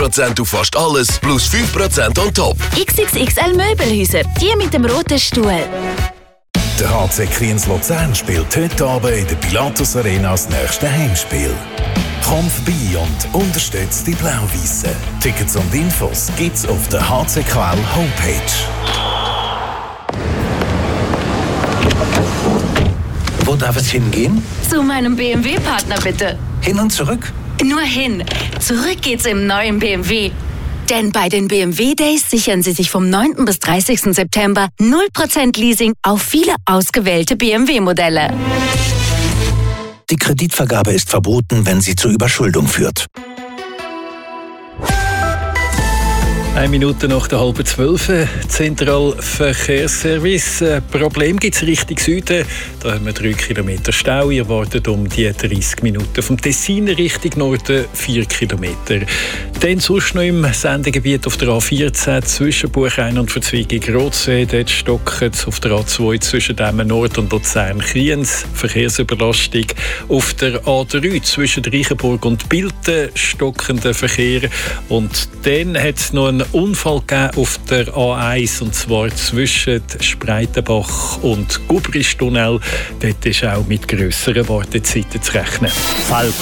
20% auf fast alles, plus 5% on top. XXXL Möbelhäuser, die mit dem roten Stuhl. Der HC Kriens Luzern spielt heute Abend in der Pilatus Arena das nächste Heimspiel. Komm vorbei und unterstützt die Blau-Weissen. Tickets und Infos gibt's auf der HCKL Homepage. Wo darf es hingehen? Zu meinem BMW-Partner bitte. Hin und zurück? Nur hin. Zurück geht's im neuen BMW. Denn bei den BMW Days sichern Sie sich vom 9. bis 30. September 0% Leasing auf viele ausgewählte BMW-Modelle. Die Kreditvergabe ist verboten, wenn sie zur Überschuldung führt. 1 Minute nach der 11:30. Zentralverkehrsservice. Problem gibt es Richtung Süden. Da haben wir 3 Kilometer Stau. Ihr wartet um die 30 Minuten. Vom Tessin Richtung Norden 4 Kilometer. Dann sonst noch im Sendegebiet auf der A14 zwischen Buchein und Verzweigung Rotsee. Dort stockt es auf der A2 zwischen Demmen Nord und Luzern-Kriens. Verkehrsüberlastung. Auf der A3 zwischen Reichenburg und Bilten stockender Verkehr. Und dann hat es noch einen Unfall gegeben auf der A1, und zwar zwischen Spreitenbach und Gubristunnel. Dort ist auch mit grösseren Wartezeiten zu rechnen. Falk